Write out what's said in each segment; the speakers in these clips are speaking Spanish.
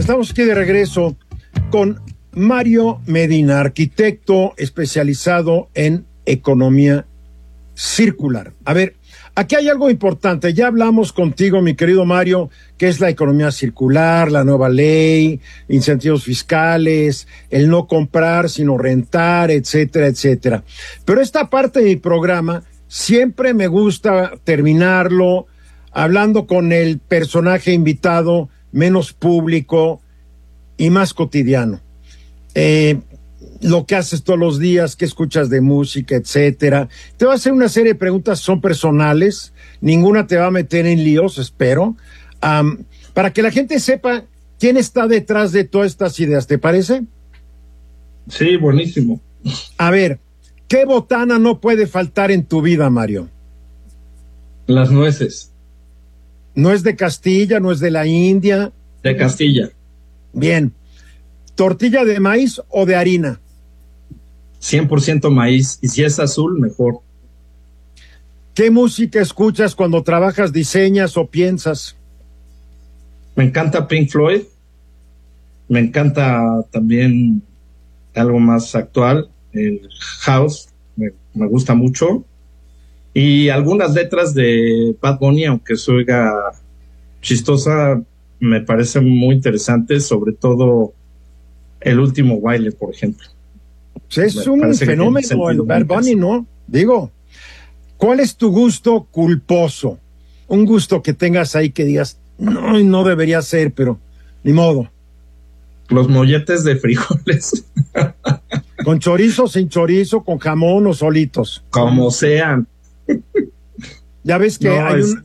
Estamos aquí de regreso con Mario Medina, arquitecto especializado en economía circular. A ver, aquí hay algo importante. Ya hablamos contigo, mi querido Mario, que es la economía circular, la nueva ley, incentivos fiscales, el no comprar sino rentar, etcétera, etcétera. Pero esta parte de mi programa siempre me gusta terminarlo hablando con el personaje invitado menos público y más cotidiano. Lo que haces todos los días, qué escuchas de música, etcétera. Te voy a hacer una serie de preguntas, son personales, ninguna te va a meter en líos, espero, para que la gente sepa quién está detrás de todas estas ideas, ¿te parece? Sí, buenísimo. A ver, ¿qué botana no puede faltar en tu vida, Mario? Las nueces. ¿No es de Castilla, no es de la India? De Castilla. Bien. ¿Tortilla de maíz o de harina? 100% maíz, y si es azul, mejor. ¿Qué música escuchas cuando trabajas, diseñas o piensas? Me encanta Pink Floyd, me encanta también algo más actual, el house, me gusta mucho, y algunas letras de Bad Bunny, aunque se oiga chistosa, me parecen muy interesantes, sobre todo el último baile, por ejemplo. Pues es un fenómeno el Bad Bunny, ¿no? Digo, ¿cuál es tu gusto culposo? Un gusto que tengas ahí que digas, no debería ser, pero ni modo. Los molletes de frijoles. ¿Con chorizo, sin chorizo, con jamón o solitos? Como sean. Ya ves que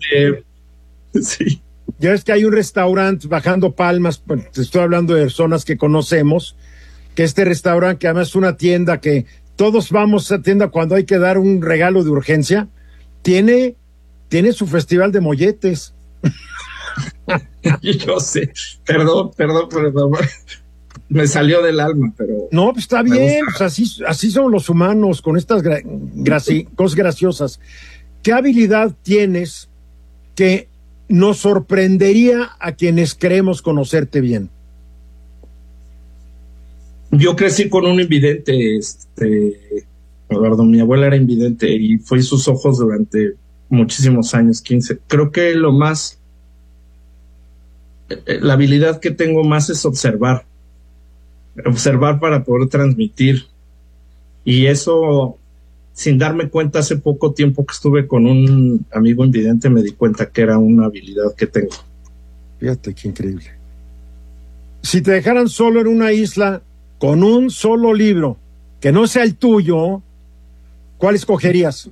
sí. Ya ves que hay un restaurante bajando Palmas, te estoy hablando de personas que conocemos, que este restaurante, que además es una tienda que todos vamos a esa tienda cuando hay que dar un regalo de urgencia, tiene su festival de molletes. Yo sé, perdón, me salió del alma, pero... No, pues está bien, pues así son los humanos, con estas cosas graciosas. ¿Qué habilidad tienes que nos sorprendería a quienes creemos conocerte bien? Yo crecí con un invidente, Eduardo, mi abuela era invidente y fue sus ojos durante muchísimos años, 15. Creo que la habilidad que tengo más es observar para poder transmitir. Y eso, sin darme cuenta, hace poco tiempo que estuve con un amigo invidente, me di cuenta que era una habilidad que tengo. Fíjate qué increíble. Si te dejaran solo en una isla con un solo libro que no sea el tuyo, ¿cuál escogerías?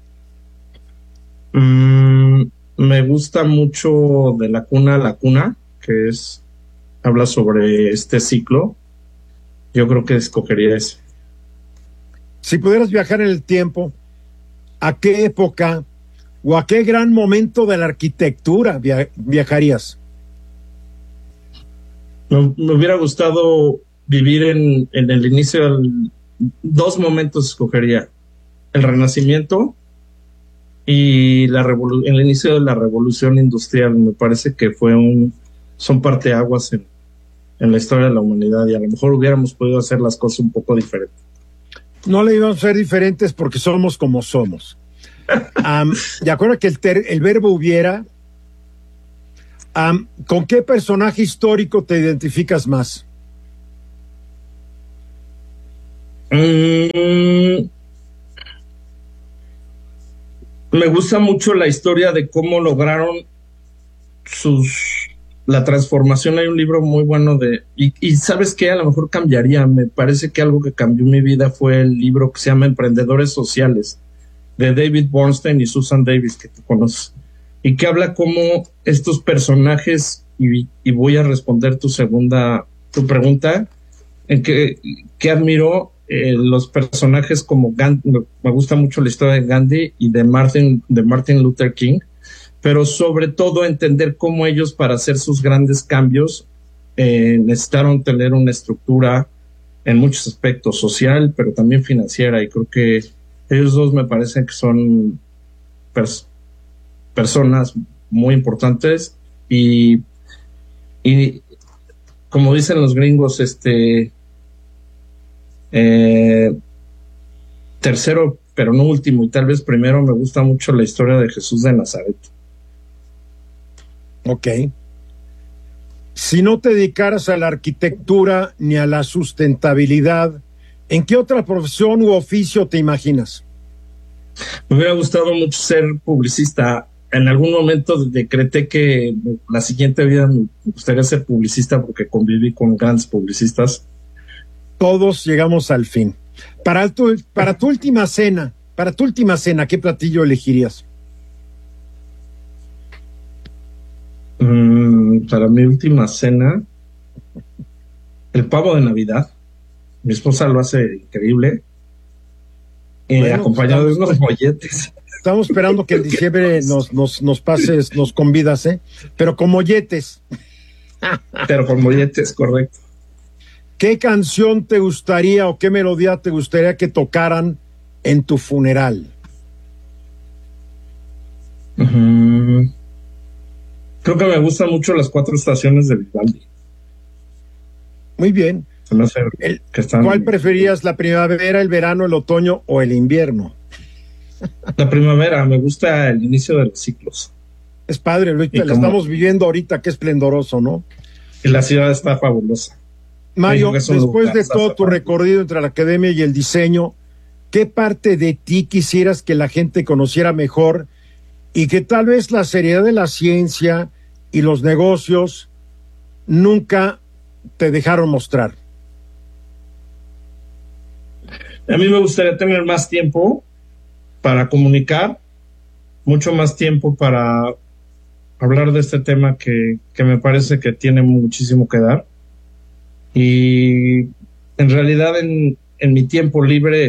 Me gusta mucho De la cuna a la cuna, que habla sobre este ciclo. Yo creo que escogería ese. Si pudieras viajar en el tiempo, ¿a qué época o a qué gran momento de la arquitectura viajarías? Me hubiera gustado vivir en el inicio dos momentos escogería: el Renacimiento y el inicio de la Revolución Industrial. Me parece que son parteaguas en la historia de la humanidad, y a lo mejor hubiéramos podido hacer las cosas un poco diferentes. No le íbamos a ser diferentes porque somos como somos. De acuerdo que el verbo hubiera, ¿con qué personaje histórico te identificas más? Me gusta mucho la historia de cómo lograron la transformación. Hay un libro muy bueno y ¿sabes qué? A lo mejor cambiaría. Me parece que algo que cambió mi vida fue el libro que se llama Emprendedores Sociales, de David Bornstein y Susan Davis, que tú conoces, y que habla cómo estos personajes, y voy a responder tu pregunta, en que admiro los personajes como Gandhi. Me gusta mucho la historia de Gandhi y de Martin Luther King, pero sobre todo entender cómo ellos, para hacer sus grandes cambios, necesitaron tener una estructura en muchos aspectos, social, pero también financiera, y creo que ellos dos me parecen que son personas muy importantes, y como dicen los gringos, tercero, pero no último, y tal vez primero, me gusta mucho la historia de Jesús de Nazaret. Ok. Si no te dedicaras a la arquitectura ni a la sustentabilidad, ¿en qué otra profesión u oficio te imaginas? Me hubiera gustado mucho ser publicista. En algún momento decreté que la siguiente vida me gustaría ser publicista porque conviví con grandes publicistas. Todos llegamos al fin. Para tu última cena, ¿qué platillo elegirías? Para mi última cena, el pavo de Navidad. Mi esposa lo hace increíble. Bueno, acompañado de unos molletes. Estamos esperando que en diciembre nos pases, nos convidas, pero con molletes. Pero con molletes, correcto. ¿Qué canción te gustaría o qué melodía te gustaría que tocaran en tu funeral? Creo que me gustan mucho las 4 estaciones de Vivaldi. Muy bien. ¿Cuál preferías, la primavera, el verano, el otoño o el invierno? La primavera, me gusta el inicio de los ciclos. Es padre, lo estamos viviendo ahorita, qué esplendoroso, ¿no? Y la ciudad está fabulosa. Mario, después de todo tu recorrido entre la academia y el diseño, ¿qué parte de ti quisieras que la gente conociera mejor y que tal vez la seriedad de la ciencia y los negocios nunca te dejaron mostrar? A mí me gustaría tener más tiempo para comunicar, mucho más tiempo para hablar de este tema que me parece que tiene muchísimo que dar. Y en realidad en mi tiempo libre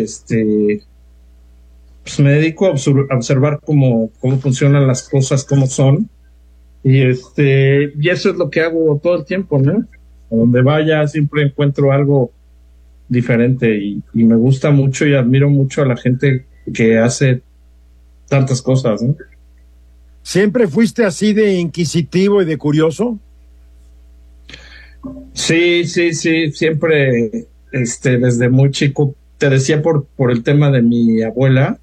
pues me dedico a observar cómo funcionan las cosas, cómo son, y eso es lo que hago todo el tiempo, ¿no? A donde vaya siempre encuentro algo diferente y me gusta mucho y admiro mucho a la gente que hace tantas cosas, ¿no? ¿Siempre fuiste así de inquisitivo y de curioso? Sí, siempre, desde muy chico, te decía por el tema de mi abuela,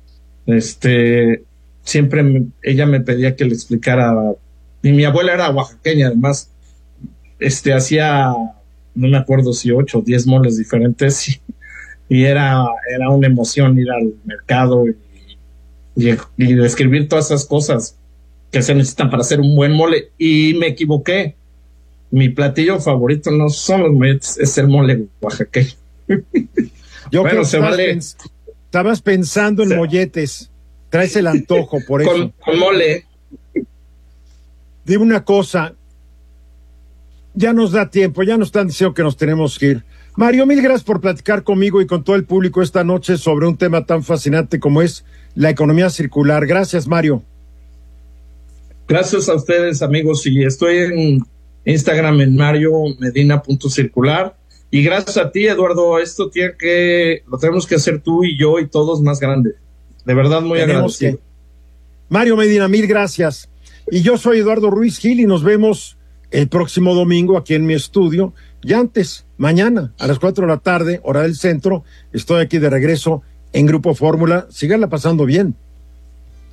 siempre ella me pedía que le explicara, y mi abuela era oaxaqueña, además, hacía, no me acuerdo si 8 o 10 moles diferentes, y era una emoción ir al mercado y describir todas esas cosas que se necesitan para hacer un buen mole, y me equivoqué. Mi platillo favorito no son los molletes, es el mole oaxaqueño. Yo creo que estabas pensando en molletes. Traes el antojo, por eso. Con mole. Dime una cosa. Ya nos da tiempo, ya nos están diciendo que nos tenemos que ir. Mario, mil gracias por platicar conmigo y con todo el público esta noche sobre un tema tan fascinante como es la economía circular. Gracias, Mario. Gracias a ustedes, amigos. Y estoy en Instagram en mariomedina.circular. Y gracias a ti, Eduardo. Esto lo tenemos que hacer tú y yo y todos más grande. De verdad, muy agradecido. Mario Medina, mil gracias. Y yo soy Eduardo Ruiz Gil y nos vemos el próximo domingo aquí en mi estudio. Y antes, mañana a las 4 de la tarde, hora del centro, estoy aquí de regreso en Grupo Fórmula. Síganla pasando bien.